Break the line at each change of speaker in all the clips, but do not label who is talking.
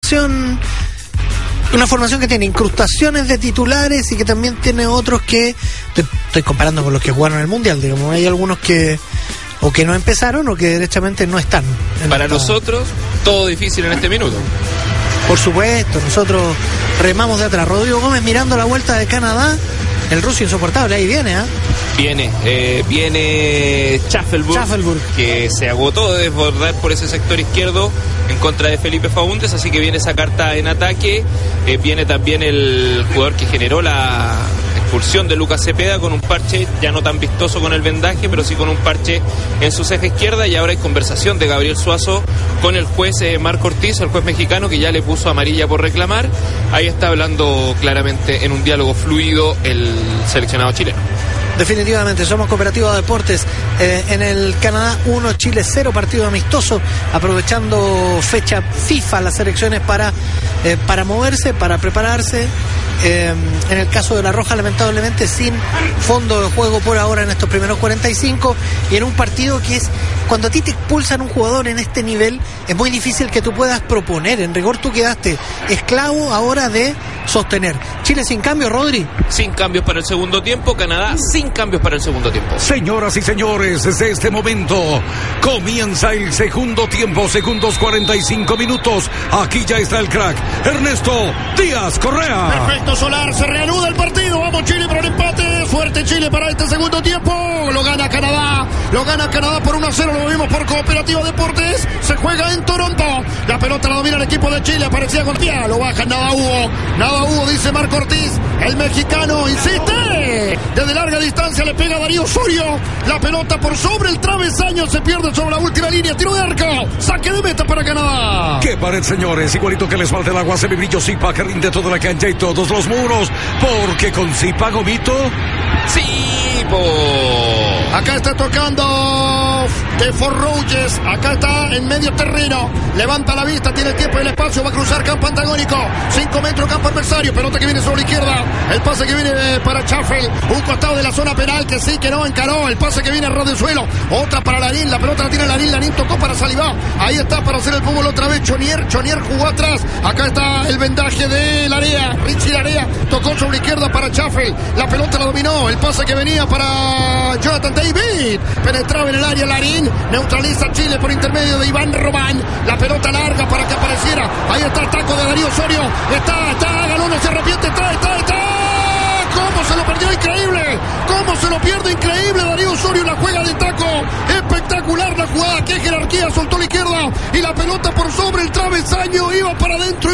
formación que tiene incrustaciones de titulares y que también tiene otros que estoy comparando con los que jugaron en el Mundial, digamos, hay algunos que o que no empezaron o que derechamente no están.
Para nosotros, todo difícil en este minuto.
Por supuesto, nosotros remamos de atrás. Rodrigo Gómez mirando la vuelta de Canadá, el ruso insoportable, ahí viene, Viene Schaffelburg, que se agotó de desbordar por ese sector izquierdo en contra de Felipe Faúndez, así que viene esa carta en ataque. Viene también el jugador que generó la expulsión de Lucas Cepeda con un parche ya no tan vistoso con el vendaje, pero sí con un parche en su ceja izquierda, y ahora hay conversación de Gabriel Suazo con el juez Marco Ortiz, el juez mexicano, que ya le puso amarilla por reclamar. Ahí está hablando claramente en un diálogo fluido el seleccionado chileno. Definitivamente, somos Cooperativa Deportes. En el Canadá 1, Chile 0, partido amistoso, aprovechando fecha FIFA las selecciones para moverse, para prepararse. En el caso de La Roja, lamentablemente sin fondo de juego por ahora en estos primeros 45, y en un partido que es, cuando a ti te expulsan un jugador en este nivel, es muy difícil que tú puedas proponer. En rigor tú quedaste esclavo ahora de sostener. Chile sin cambio, Rodri.
Sin cambios para el segundo tiempo, Canadá sin cambios para el segundo tiempo.
Señoras y señores, desde este momento comienza el segundo tiempo, segundos 45 minutos. Aquí ya está el crack, Ernesto Díaz Correa.
Perfecto, Solar, se reanuda el partido. Vamos Chile por el empate. Fuerte Chile para este segundo tiempo. Lo gana Canadá por 1-0. Lo vimos por Cooperativa Deportes. Se juega en Toronto. La pelota la domina el equipo de Chile. Aparecía con pie. Lo baja Nada Hugo, dice Marco Ortiz. El mexicano insiste. Desde larga distancia le pega a Darío Osorio. La pelota por sobre el travesaño. Se pierde sobre la última línea. Tiro de arco. Saque de meta para Canadá.
¡Qué pared, señores! Igualito que les falta el agua, semibrillo Zipa, que rinde toda la cancha y todos los muros. Porque con Zipa, Gomito.
¡Zipo!
Acá está tocando de Forrouges. Acá está en medio terreno. Levanta la vista, tiene el tiempo y el espacio. Va a cruzar campo antagónico. 5 metros, campo adversario. Pelota que viene sobre la izquierda. El pase que viene para Chaffel. Un costado de la zona penal que sí, que no encaró. El pase que viene a ras del suelo. Otra para Larín. La pelota la tiene Larín. Larín tocó para Salivá. Ahí está para hacer el fútbol otra vez. Chonier jugó atrás. Acá está el vendaje de Larea. Richie Larea tocó sobre la izquierda para Chaffel. La pelota la dominó. El pase que venía para Jonathan David. Penetraba en el área Larín. Neutraliza Chile por intermedio de Iván Román. La pelota larga para que apareciera. Ahí está el taco de Darío Osorio. Está, Galón no se arrepiente. Está. ¿Cómo se lo perdió? Increíble. ¿Cómo se lo pierde? Increíble. Darío Osorio la juega de taco. Espectacular la jugada. Qué jerarquía. Soltó la izquierda. Y la pelota por sobre el travesaño. Iba para adentro.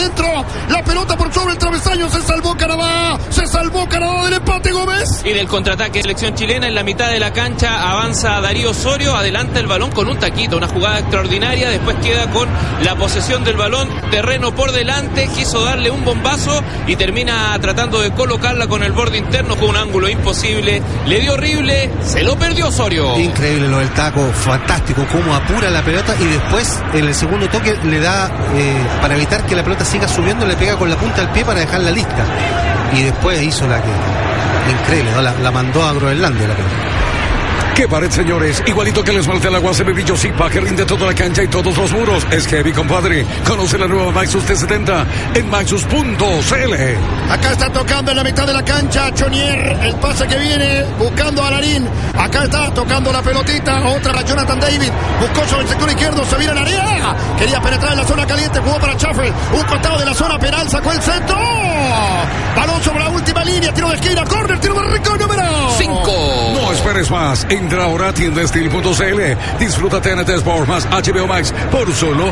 La pelota por sobre el travesaño. Se salvó Canadá del empate, Gómez.
Y del contraataque de selección chilena en la mitad de la cancha avanza Darío Osorio. Adelanta el balón con un taquito. Una jugada extraordinaria. Después queda con la posesión del balón. Terreno por delante. Quiso darle un bombazo y termina tratando de colocarla con el borde interno con un ángulo imposible. Le dio horrible. Se lo perdió Osorio.
Increíble lo del taco. Fantástico. Cómo apura la pelota y después en el segundo toque le da para evitar que la pelota siga subiendo, le pega con la punta del pie para dejarla lista. Y después hizo la que... Increíble, ¿no? La mandó a Groenlandia la pelota.
¡Qué pared, señores! Igualito que les falta el agua, semibrillo Zipa, que rinde toda la cancha y todos los muros. Es heavy, compadre. Conoce la nueva Maxus T70 en maxus.cl.
Acá está tocando en la mitad de la cancha Chonier. El pase que viene buscando a Larín. Acá está tocando la pelotita. Otra para Jonathan David. Buscó sobre el sector izquierdo. Se viene a la área. Quería penetrar en la zona caliente. Jugó para Chaffel. Un costado de la zona penal. Sacó el centro. Balón sobre la última línea. Tiro de esquina. Corner. Tiro de rincón número
5.
No esperes más. Entra ahora a tiendastil.cl. Disfruta TNT Sport más HBO Max por solo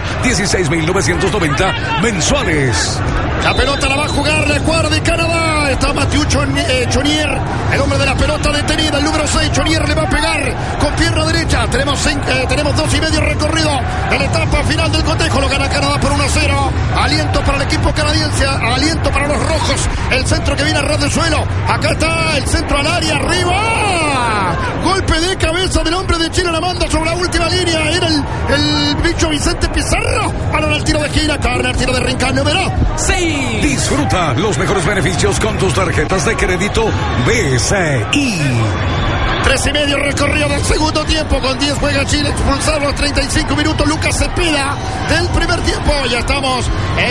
16.990 mensuales.
La pelota la va a jugar la escuadra de Canadá. Está Mathieu Chonier, el hombre de la pelota detenida, el número 6. Chonier le va a pegar con pierna derecha. Tenemos 2.5 recorrido en la etapa final del cotejo. Lo gana Canadá por 1-0. Aliento para el equipo canadiense, aliento para los rojos. El centro que viene a ras del suelo. Acá está el centro al área, arriba. Golpe de cabeza del hombre de Chile, la manda sobre la última línea. Era el bicho Vicente Pizarro. Ahora el tiro de esquina, corner, tiro de rincón número 6.
Disfruta los mejores beneficios con tus tarjetas de crédito BCI.
3:30 recorrido del segundo tiempo. Con 10 juega Chile, expulsado a los 35 minutos Lucas Cepeda del primer tiempo. Ya estamos